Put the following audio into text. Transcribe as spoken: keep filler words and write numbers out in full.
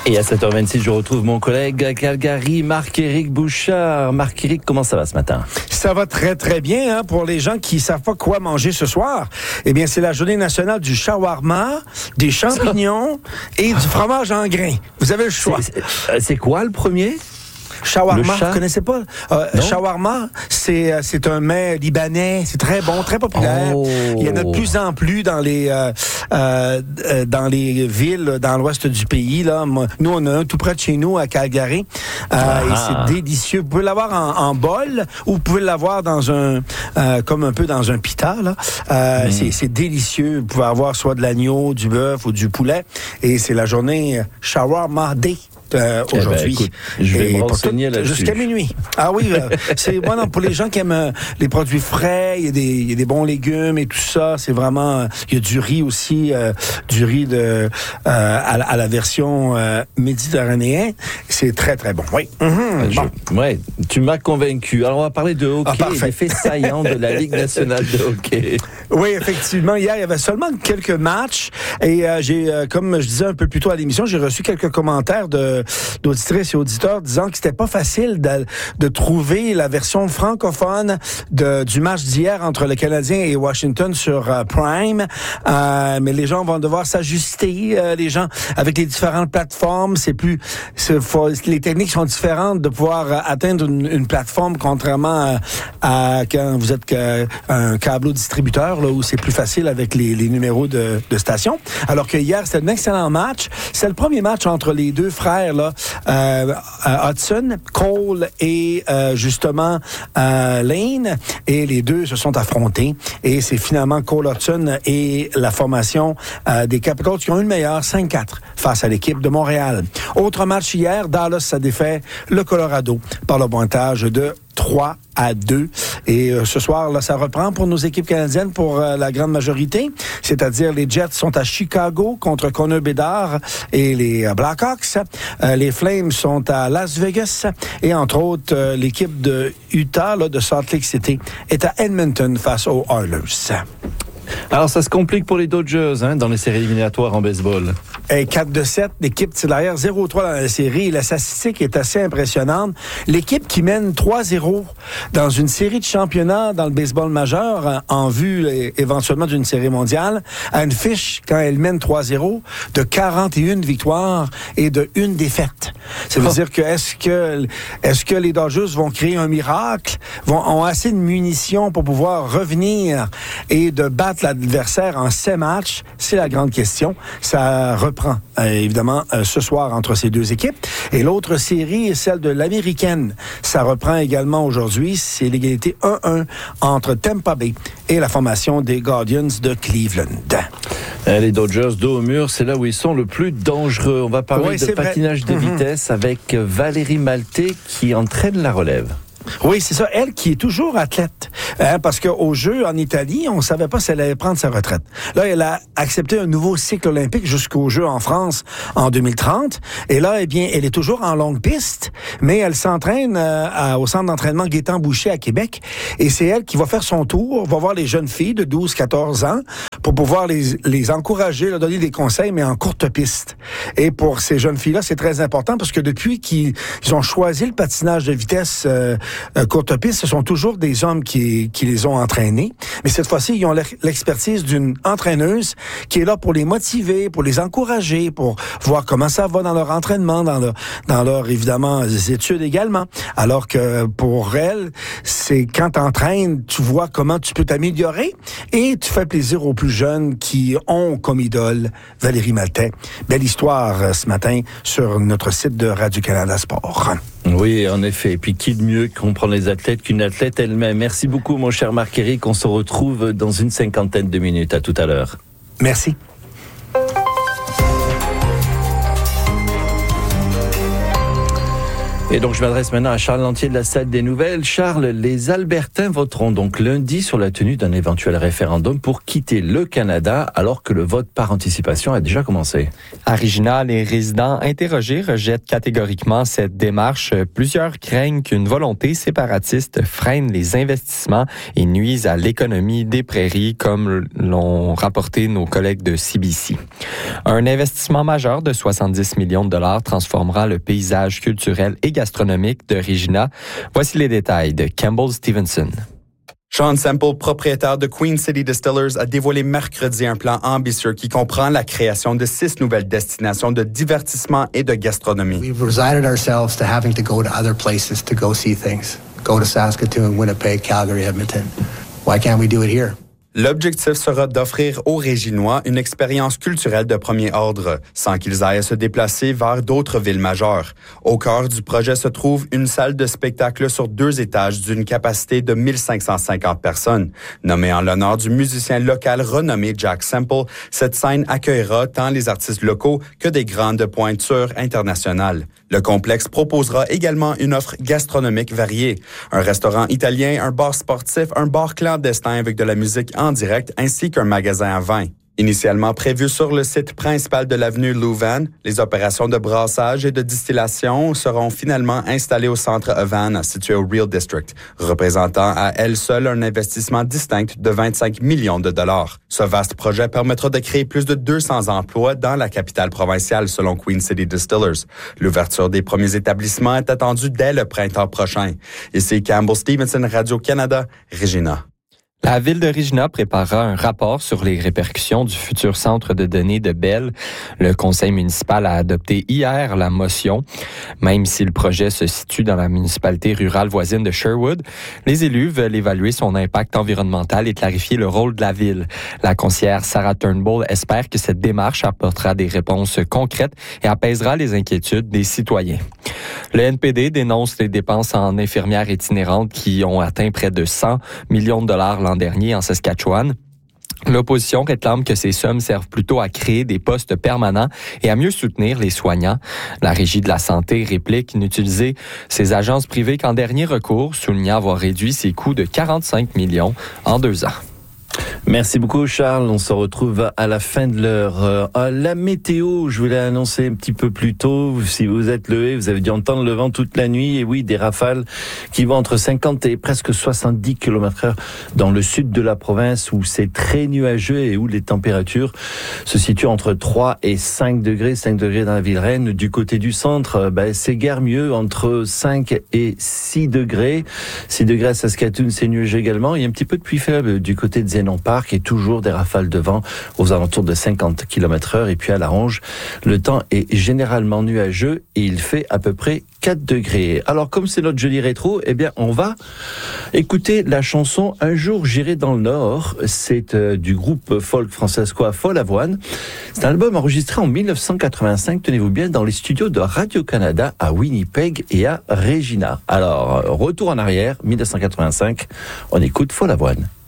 Et à sept heures vingt-six, je retrouve mon collègue à Calgary, Marc-Éric Bouchard. Marc-Éric, comment ça va ce matin? Ça va très, très bien. Hein, pour les gens qui ne savent pas quoi manger ce soir, eh bien, c'est la journée nationale du shawarma, des champignons et du fromage en grains. Vous avez le choix. C'est, c'est, c'est quoi le premier? Shawarma, vous ne connaissez pas? Euh, shawarma, c'est, c'est un mets libanais. C'est très bon, très populaire. Oh. Il y en a de plus en plus dans les, euh, euh, dans les villes dans l'ouest du pays. Là. Nous, on a un tout près de chez nous, à Calgary. Euh, ah. Et c'est délicieux. Vous pouvez l'avoir en, en bol ou vous pouvez l'avoir dans un, euh, comme un peu dans un pita. Là. Euh, mm. c'est, c'est délicieux. Vous pouvez avoir soit de l'agneau, du bœuf ou du poulet. Et c'est la journée Shawarma Day. Euh, aujourd'hui. Eh ben, écoute, je vais me renseigner là-dessus. Jusqu'à minuit. Ah oui, euh, c'est voilà, pour les gens qui aiment euh, les produits frais, il y a des, il y a des bons légumes et tout ça. C'est vraiment, euh, il y a du riz aussi, euh, du riz de euh, à, la, à la version euh, méditerranéenne. C'est très très bon. Oui. Mm-hmm. Bon. Je, ouais, tu m'as convaincu. Alors on va parler de hockey, ah, des faits saillants de la Ligue nationale de hockey. Oui, effectivement. Hier, il y avait seulement quelques matchs et euh, j'ai, euh, comme je disais un peu plus tôt à l'émission, j'ai reçu quelques commentaires de d'auditrices et auditeurs disant que c'était pas facile de, de trouver la version francophone de, du match d'hier entre le Canadien et Washington sur uh, Prime. Euh, mais les gens vont devoir s'ajuster. Euh, les gens, avec les différentes plateformes, c'est plus... C'est, faut, les techniques sont différentes de pouvoir euh, atteindre une, une plateforme, contrairement à, à quand vous êtes que, un câbleau distributeur, là, où c'est plus facile avec les, les numéros de, de station. Alors que hier, c'était un excellent match. C'est le premier match entre les deux frères, là, euh, Hudson, Cole et euh, justement euh, Lane, et les deux se sont affrontés et c'est finalement Cole Hudson et la formation euh, des Capitals qui ont eu le meilleur cinq quatre face à l'équipe de Montréal. Autre match hier, Dallas a défait le Colorado par le pointage de trois à deux. Et euh, ce soir, là, ça reprend pour nos équipes canadiennes pour euh, la grande majorité. C'est-à-dire, les Jets sont à Chicago contre Connor Bedard et les euh, Blackhawks. Euh, les Flames sont à Las Vegas. Et entre autres, euh, l'équipe de Utah, là, de Salt Lake City, est à Edmonton face aux Oilers. Alors, ça se complique pour les Dodgers hein, dans les séries éliminatoires en baseball. Et quatre de sept, l'équipe tire derrière zéro trois dans la série. Et la statistique est assez impressionnante. L'équipe qui mène trois zéro dans une série de championnats dans le baseball majeur, en vue éventuellement d'une série mondiale, a une fiche, quand elle mène trois zéro, de quarante et une victoires et de une défaite. Ça veut oh. dire que est-ce que est-ce que les Dodgers vont créer un miracle, vont ont assez de munitions pour pouvoir revenir et de battre l'adversaire en sept matchs? C'est la grande question. Ça reprend, euh, évidemment, euh, ce soir entre ces deux équipes. Et l'autre série est celle de l'américaine. Ça reprend également aujourd'hui. C'est l'égalité un un entre Tampa Bay et la formation des Guardians de Cleveland. Euh, les Dodgers, dos au mur, c'est là où ils sont le plus dangereux. On va parler oui, de patinage vrai. de mm-hmm. vitesse avec Valérie Maltais qui entraîne la relève. Oui, c'est ça. Elle qui est toujours athlète. Hein, parce qu'au jeu en Italie, on ne savait pas si elle allait prendre sa retraite. Là, elle a accepté un nouveau cycle olympique jusqu'aux Jeux en France en deux mille trente. Et là, eh bien, elle est toujours en longue piste, mais elle s'entraîne euh, à, au centre d'entraînement Gaétan-Boucher à Québec. Et c'est elle qui va faire son tour, va voir les jeunes filles de douze à quatorze ans pour pouvoir les, les encourager, leur donner des conseils, mais en courte piste. Et pour ces jeunes filles-là, c'est très important parce que depuis qu'ils ils ont choisi le patinage de vitesse euh, euh, courte piste, ce sont toujours des hommes qui, qui les ont entraînés. Mais cette fois-ci, ils ont l'expertise d'une entraîneuse qui est là pour les motiver, pour les encourager, pour voir comment ça va dans leur entraînement, dans leur, dans leur évidemment, études également. Alors que pour elle, c'est quand tu entraînes, tu vois comment tu peux t'améliorer et tu fais plaisir aux plus jeunes qui ont comme idole Valérie Maltais. Belle histoire ce matin sur notre site de Radio-Canada Sport. Oui, en effet. Et puis, qui de mieux comprendre les athlètes qu'une athlète elle-même? Merci beaucoup, mon cher Marc-Éric. On se retrouve dans une cinquantaine de minutes. À tout à l'heure. Merci. Et donc, je m'adresse maintenant à Charles Lantier de la Salle des Nouvelles. Charles, les Albertains voteront donc lundi sur la tenue d'un éventuel référendum pour quitter le Canada, alors que le vote par anticipation a déjà commencé. À Regina, les résidents interrogés rejettent catégoriquement cette démarche. Plusieurs craignent qu'une volonté séparatiste freine les investissements et nuise à l'économie des prairies, comme l'ont rapporté nos collègues de C B C. Un investissement majeur de soixante-dix millions de dollars transformera le paysage culturel et gastronomique de Regina. Voici les détails de Campbell Stevenson. Sean Semple, propriétaire de Queen City Distillers, a dévoilé mercredi un plan ambitieux qui comprend la création de six nouvelles destinations de divertissement et de gastronomie. We've resigned ourselves to having to go to other places to go see things. Go to Saskatoon, Winnipeg, Calgary, Edmonton. Why can't we do it here? L'objectif sera d'offrir aux Réginois une expérience culturelle de premier ordre, sans qu'ils aillent à se déplacer vers d'autres villes majeures. Au cœur du projet se trouve une salle de spectacle sur deux étages d'une capacité de mille cinq cent cinquante personnes. Nommée en l'honneur du musicien local renommé Jack Semple, cette scène accueillera tant les artistes locaux que des grandes pointures internationales. Le complexe proposera également une offre gastronomique variée. Un restaurant italien, un bar sportif, un bar clandestin avec de la musique en direct, ainsi qu'un magasin à vin. Initialement prévu sur le site principal de l'avenue Louvain, les opérations de brassage et de distillation seront finalement installées au centre Havana, situé au Real District, représentant à elle seule un investissement distinct de vingt-cinq millions de dollars. Ce vaste projet permettra de créer plus de deux cents emplois dans la capitale provinciale, selon Queen City Distillers. L'ouverture des premiers établissements est attendue dès le printemps prochain. Ici Campbell Stevenson, Radio-Canada, Regina. La ville de Regina préparera un rapport sur les répercussions du futur centre de données de Bell. Le conseil municipal a adopté hier la motion. Même si le projet se situe dans la municipalité rurale voisine de Sherwood, les élus veulent évaluer son impact environnemental et clarifier le rôle de la ville. La conseillère Sarah Turnbull espère que cette démarche apportera des réponses concrètes et apaisera les inquiétudes des citoyens. Le N P D dénonce les dépenses en infirmières itinérantes qui ont atteint près de cent millions de dollars l'an dernier en Saskatchewan. L'opposition réclame que ces sommes servent plutôt à créer des postes permanents et à mieux soutenir les soignants. La Régie de la santé réplique n'utiliser ces agences privées qu'en dernier recours, soulignant avoir réduit ses coûts de quarante-cinq millions en deux ans. Merci beaucoup Charles, on se retrouve à la fin de l'heure. Euh, la météo, je vous l'ai annoncé un petit peu plus tôt, si vous êtes levé, vous avez dû entendre le vent toute la nuit, et oui, des rafales qui vont entre cinquante et presque soixante-dix kilomètres heure dans le sud de la province où c'est très nuageux et où les températures se situent entre trois et cinq degrés, cinq degrés dans la ville reine. Du côté du centre, ben, c'est guère mieux, entre cinq et six degrés. six degrés à Saskatoon, c'est nuageux également. Il y a un petit peu de pluie faible du côté de Zénon Park et toujours des rafales de vent aux alentours de cinquante kilomètres heure. Et puis à la Ronge, le temps est généralement nuageux et il fait à peu près quatre degrés. Alors comme c'est notre jeudi rétro, eh bien on va écouter la chanson Un jour j'irai dans le Nord. C'est euh, du groupe folk francescois Follavoine. C'est un album enregistré en dix-neuf cent quatre-vingt-cinq, tenez-vous bien, dans les studios de Radio-Canada à Winnipeg et à Regina. Alors, retour en arrière, dix-neuf cent quatre-vingt-cinq, on écoute Follavoine.